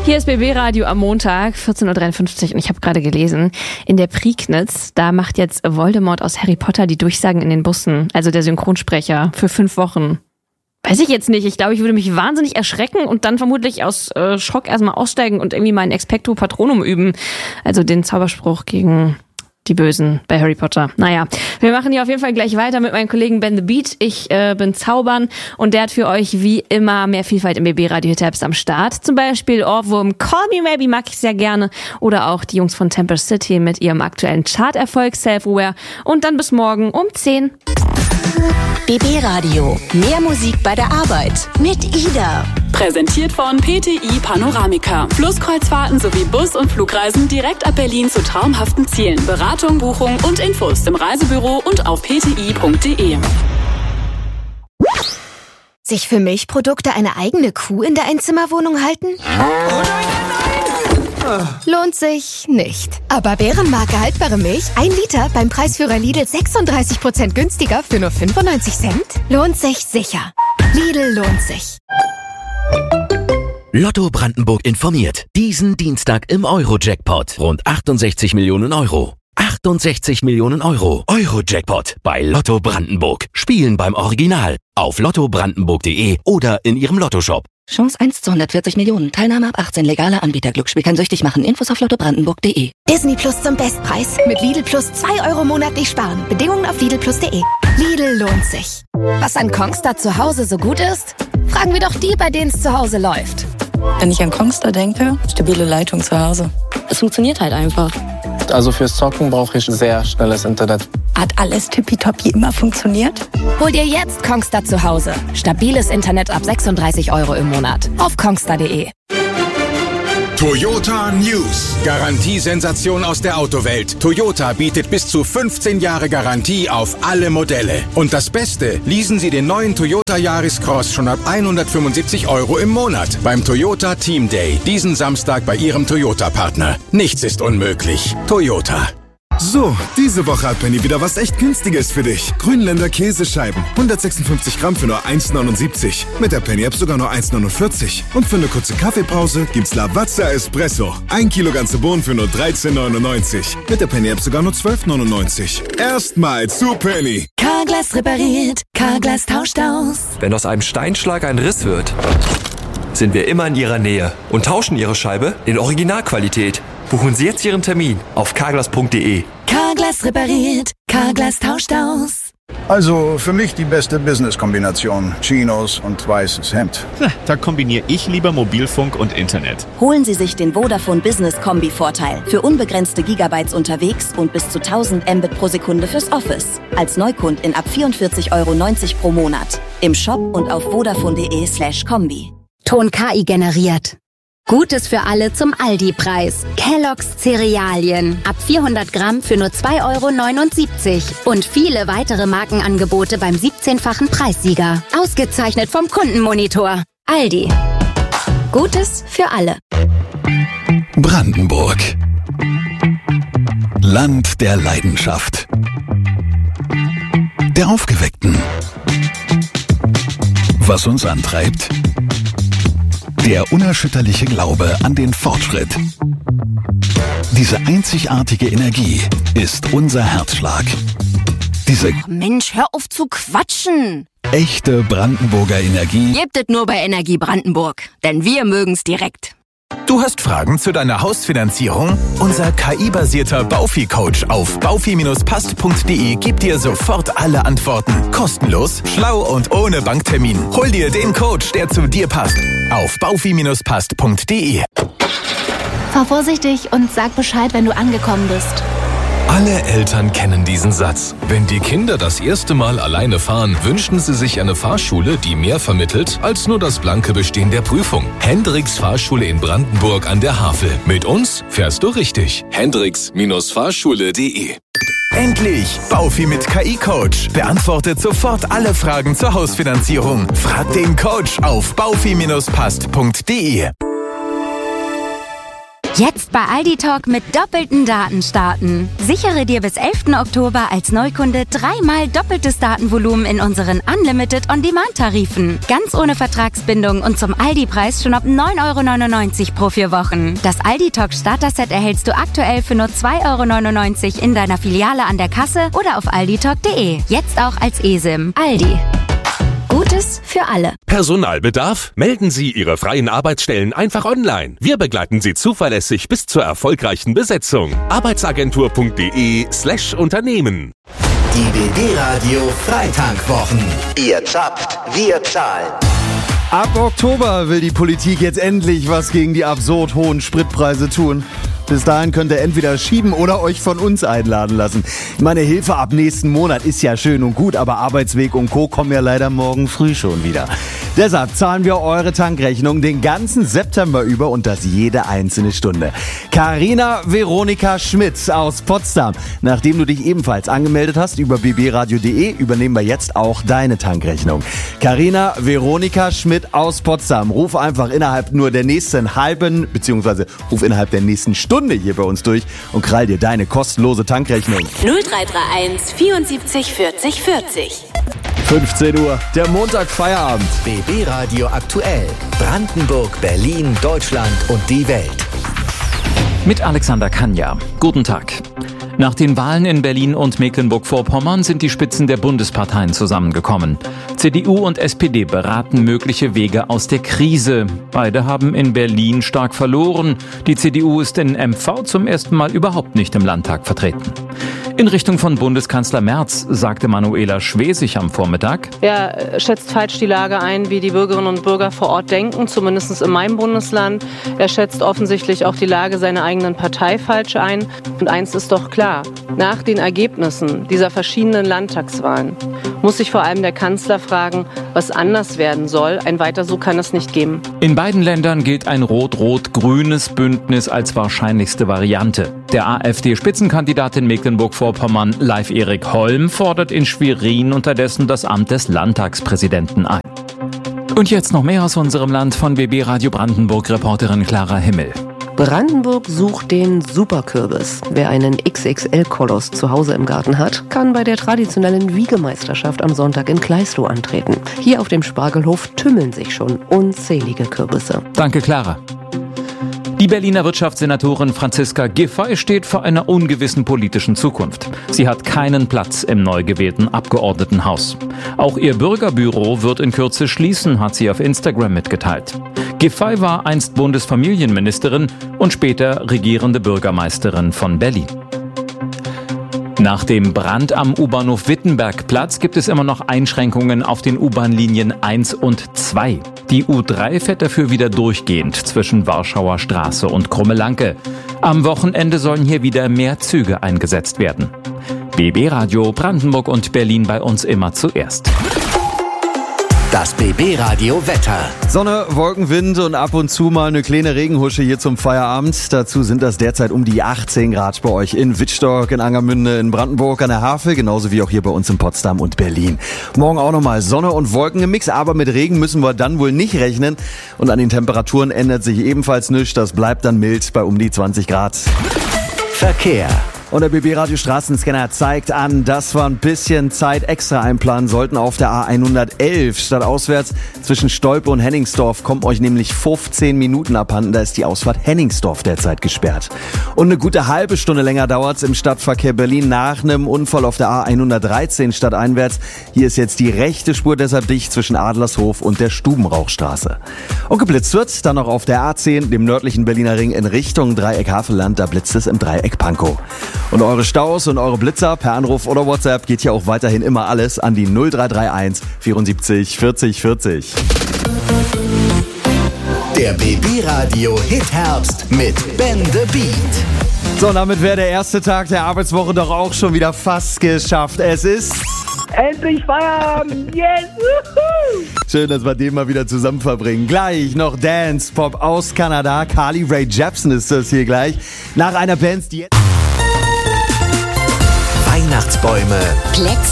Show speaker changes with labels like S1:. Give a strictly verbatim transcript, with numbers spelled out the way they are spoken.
S1: Hier ist B B-Radio am Montag, vierzehn Uhr dreiundfünfzig, und ich habe gerade gelesen, in der Prignitz, da macht jetzt Voldemort aus Harry Potter die Durchsagen in den Bussen, also der Synchronsprecher, für fünf Wochen. Weiß ich jetzt nicht, ich glaube, ich würde mich wahnsinnig erschrecken und dann vermutlich aus äh, Schock erstmal aussteigen und irgendwie meinen Expecto Patronum üben, also den Zauberspruch gegen die Bösen bei Harry Potter. Naja, wir machen hier auf jeden Fall gleich weiter mit meinem Kollegen Ben the Beat. Ich äh, bin Zaubern und der hat für euch wie immer mehr Vielfalt im B B-Radio-Tabs am Start. Zum Beispiel Ohrwurm Call Me Maybe mag ich sehr gerne oder auch die Jungs von Temple City mit ihrem aktuellen Charterfolg Self-Aware. Und dann bis morgen um zehn.
S2: B B-Radio. Mehr Musik bei der Arbeit mit Ida.
S3: Präsentiert von P T I Panoramica. Flusskreuzfahrten sowie Bus- und Flugreisen direkt ab Berlin zu traumhaften Zielen. Beratung, Buchung und Infos im Reisebüro und auf p t i punkt d e.
S4: Sich für Milchprodukte eine eigene Kuh in der Einzimmerwohnung halten? Lohnt sich nicht. Aber Bärenmarke haltbare Milch, ein Liter beim Preisführer Lidl sechsunddreißig Prozent günstiger für nur fünfundneunzig Cent? Lohnt sich sicher. Lidl lohnt sich.
S5: Lotto Brandenburg informiert. Diesen Dienstag im Euro-Jackpot. Rund achtundsechzig Millionen Euro. achtundsechzig Millionen Euro. Euro-Jackpot bei Lotto Brandenburg. Spielen beim Original. Auf lotto brandenburg punkt de oder in Ihrem Lottoshop.
S2: Chance eins zu hundertvierzig Millionen. Teilnahme ab achtzehn. Legaler Anbieter. Glücksspiel kann süchtig machen. Infos auf lotto brandenburg punkt de.
S4: Disney Plus zum Bestpreis. Mit Lidl Plus zwei Euro monatlich sparen. Bedingungen auf lidl plus punkt de. Lidl lohnt sich. Was an Kongstar zu Hause so gut ist? Fragen wir doch die, bei denen es zu Hause läuft.
S6: Wenn ich an Kongstar denke, stabile Leitung zu Hause. Es funktioniert halt einfach.
S7: Also fürs Zocken brauche ich sehr schnelles Internet.
S6: Hat alles tippitoppi immer funktioniert?
S4: Hol dir jetzt Kongstar zu Hause. Stabiles Internet ab sechsunddreißig Euro im Monat. Auf kongstar punkt de.
S8: Toyota News. Garantiesensation aus der Autowelt. Toyota bietet bis zu fünfzehn Jahre Garantie auf alle Modelle. Und das Beste, leasen Sie den neuen Toyota Yaris Cross schon ab hundertfünfundsiebzig Euro im Monat beim Toyota Team Day. Diesen Samstag bei Ihrem Toyota-Partner. Nichts ist unmöglich. Toyota.
S9: So, diese Woche hat Penny wieder was echt Günstiges für dich. Grünländer Käsescheiben. hundertsechsundfünfzig Gramm für nur eins neunundsiebzig. Mit der Penny-App sogar nur eins neunundvierzig. Und für eine kurze Kaffeepause gibt's Lavazza Espresso. Ein Kilo ganze Bohnen für nur dreizehn neunundneunzig. Mit der Penny-App sogar nur zwölf neunundneunzig. Erstmal zu Penny.
S4: Carglass repariert. Carglass tauscht aus.
S10: Wenn aus einem Steinschlag ein Riss wird, sind wir immer in Ihrer Nähe und tauschen Ihre Scheibe in Originalqualität. Buchen Sie jetzt Ihren Termin auf carglass punkt de.
S4: Carglass repariert. Carglass tauscht aus.
S11: Also für mich die beste Business-Kombination. Chinos und weißes Hemd.
S12: Na, da kombiniere ich lieber Mobilfunk und Internet.
S2: Holen Sie sich den Vodafone Business Kombi-Vorteil. Für unbegrenzte Gigabytes unterwegs und bis zu tausend Mbit pro Sekunde fürs Office. Als Neukundin ab vierundvierzig Euro neunzig pro Monat. Im Shop und auf vodafone punkt de slash kombi.
S13: Ton K I generiert. Gutes für alle zum Aldi-Preis. Kellogg's Cerealien. Ab vierhundert Gramm für nur zwei Euro neunundsiebzig. Und viele weitere Markenangebote beim siebzehnfachen Preissieger. Ausgezeichnet vom Kundenmonitor. Aldi. Gutes für alle.
S14: Brandenburg. Land der Leidenschaft. Der Aufgeweckten. Was uns antreibt? Der unerschütterliche Glaube an den Fortschritt. Diese einzigartige Energie ist unser Herzschlag. Diese
S13: Mensch, hör auf zu quatschen.
S14: echte Brandenburger Energie
S13: Gebt es nur bei Energie Brandenburg, denn wir mögen's direkt.
S15: Du hast Fragen zu deiner Hausfinanzierung? Unser K I-basierter Baufi-Coach auf baufi Bindestrich passt Punkt de gibt dir sofort alle Antworten. Kostenlos, schlau und ohne Banktermin. Hol dir den Coach, der zu dir passt. Auf baufi Bindestrich passt Punkt de.
S16: Fahr vorsichtig und sag Bescheid, wenn du angekommen bist.
S17: Alle Eltern kennen diesen Satz. Wenn die Kinder das erste Mal alleine fahren, wünschen sie sich eine Fahrschule, die mehr vermittelt als nur das blanke Bestehen der Prüfung. Hendricks Fahrschule in Brandenburg an der Havel. Mit uns fährst du richtig. Hendricks Fahrschule punkt de.
S15: Endlich! Baufi mit K I-Coach. Beantwortet sofort alle Fragen zur Hausfinanzierung. Frag den Coach auf baufi Bindestrich passt Punkt de.
S13: Jetzt bei Aldi Talk mit doppelten Daten starten. Sichere dir bis elften Oktober als Neukunde dreimal doppeltes Datenvolumen in unseren Unlimited On-Demand-Tarifen. Ganz ohne Vertragsbindung und zum Aldi-Preis schon ab neun Euro neunundneunzig pro vier Wochen. Das Aldi Talk Starter-Set erhältst du aktuell für nur zwei Euro neunundneunzig in deiner Filiale an der Kasse oder auf alditalk punkt de. Jetzt auch als eSIM. Aldi. Gutes für alle.
S17: Personalbedarf? Melden Sie Ihre freien Arbeitsstellen einfach online. Wir begleiten Sie zuverlässig bis zur erfolgreichen Besetzung. Arbeitsagentur.de slash Unternehmen.
S18: Die B B-Radio Freitankwwochen. Ihr zapft, wir zahlen.
S19: Ab Oktober will die Politik jetzt endlich was gegen die absurd hohen Spritpreise tun. Bis dahin könnt ihr entweder schieben oder euch von uns einladen lassen. Meine Hilfe ab nächsten Monat ist ja schön und gut, aber Arbeitsweg und Co. kommen ja leider morgen früh schon wieder. Deshalb zahlen wir eure Tankrechnung den ganzen September über und das jede einzelne Stunde. Carina Veronika Schmidt aus Potsdam. Nachdem du dich ebenfalls angemeldet hast über b b radio punkt de, übernehmen wir jetzt auch deine Tankrechnung. Carina Veronika Schmidt aus Potsdam. Ruf einfach innerhalb nur der nächsten halben, beziehungsweise ruf innerhalb der nächsten Stunde hier bei uns durch und krall dir deine kostenlose Tankrechnung.
S3: null drei drei eins vierundsiebzig vierzig vierzig.
S19: fünfzehn Uhr, der Montag Feierabend.
S18: B B-Radio aktuell. Brandenburg, Berlin, Deutschland und die Welt.
S20: Mit Alexander Kanja. Guten Tag. Nach den Wahlen in Berlin und Mecklenburg-Vorpommern sind die Spitzen der Bundesparteien zusammengekommen. C D U und S P D beraten mögliche Wege aus der Krise. Beide haben in Berlin stark verloren. Die C D U ist in M V zum ersten Mal überhaupt nicht im Landtag vertreten. In Richtung von Bundeskanzler Merz sagte Manuela Schwesig am Vormittag:
S21: Er schätzt falsch die Lage ein, wie die Bürgerinnen und Bürger vor Ort denken, zumindest in meinem Bundesland. Er schätzt offensichtlich auch die Lage seiner eigenen Partei falsch ein. Und eins ist doch klar: Nach den Ergebnissen dieser verschiedenen Landtagswahlen muss sich vor allem der Kanzler fragen, was anders werden soll. Ein Weiter so kann es nicht geben.
S20: In beiden Ländern gilt ein rot-rot-grünes Bündnis als wahrscheinlichste Variante. Der AfD-Spitzenkandidat in Mecklenburg-Vorpommern, Leif Erik Holm, fordert in Schwerin unterdessen das Amt des Landtagspräsidenten ein. Und jetzt noch mehr aus unserem Land von B B Radio Brandenburg-Reporterin Clara Himmel.
S22: Brandenburg sucht den Superkürbis. Wer einen X X L-Koloss zu Hause im Garten hat, kann bei der traditionellen Wiegemeisterschaft am Sonntag in Kleislow antreten. Hier auf dem Spargelhof tümmeln sich schon unzählige Kürbisse.
S20: Danke, Clara. Die Berliner Wirtschaftssenatorin Franziska Giffey steht vor einer ungewissen politischen Zukunft. Sie hat keinen Platz im neu gewählten Abgeordnetenhaus. Auch ihr Bürgerbüro wird in Kürze schließen, hat sie auf Instagram mitgeteilt. Giffey war einst Bundesfamilienministerin und später regierende Bürgermeisterin von Berlin. Nach dem Brand am U-Bahnhof Wittenbergplatz gibt es immer noch Einschränkungen auf den U-Bahn-Linien eins und zwei. Die U drei fährt dafür wieder durchgehend zwischen Warschauer Straße und Krummelanke. Am Wochenende sollen hier wieder mehr Züge eingesetzt werden. B B-Radio Brandenburg und Berlin bei uns immer zuerst.
S18: Das B B-Radio Wetter.
S19: Sonne, Wolken, Wind und ab und zu mal eine kleine Regenhusche hier zum Feierabend. Dazu sind das derzeit um die achtzehn Grad bei euch in Wittstock, in Angermünde, in Brandenburg an der Havel, genauso wie auch hier bei uns in Potsdam und Berlin. Morgen auch nochmal Sonne und Wolken im Mix, aber mit Regen müssen wir dann wohl nicht rechnen. Und an den Temperaturen ändert sich ebenfalls nichts. Das bleibt dann mild bei um die zwanzig Grad.
S18: Verkehr.
S19: Und der B B-Radio Straßenscanner zeigt an, dass wir ein bisschen Zeit extra einplanen sollten auf der A hundertelf. Statt auswärts zwischen Stolpe und Henningsdorf kommen euch nämlich fünfzehn Minuten abhanden. Da ist die Ausfahrt Henningsdorf derzeit gesperrt. Und eine gute halbe Stunde länger dauert's im Stadtverkehr Berlin nach einem Unfall auf der A hundertdreizehn stadteinwärts. Hier ist jetzt die rechte Spur deshalb dicht zwischen Adlershof und der Stubenrauchstraße. Und geblitzt wird dann noch auf der A zehn, dem nördlichen Berliner Ring in Richtung Dreieck Havelland. Da blitzt es im Dreieck Pankow. Und eure Staus und eure Blitzer per Anruf oder WhatsApp geht hier auch weiterhin immer alles an die null drei drei eins vierundsiebzig vierzig vierzig.
S18: Der B B-Radio Hit-Herbst mit Ben the Beat.
S19: So, und damit wäre der erste Tag der Arbeitswoche doch auch schon wieder fast geschafft. Es ist...
S23: Endlich Feierabend! Yes! Woohoo!
S19: Schön, dass wir den mal wieder zusammen verbringen. Gleich noch Dance Pop aus Kanada. Carly Rae Jepsen ist das hier gleich. Nach einer Band, die...
S18: Weihnachtsbäume.
S13: Plex